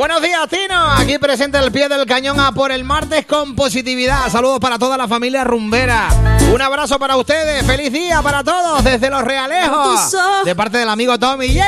Buenos días, Tino. Aquí presente al pie del cañón a por el martes con positividad. Saludos para toda la familia rumbera. Un abrazo para ustedes. Feliz día para todos desde Los Realejos. De parte del amigo Tommy.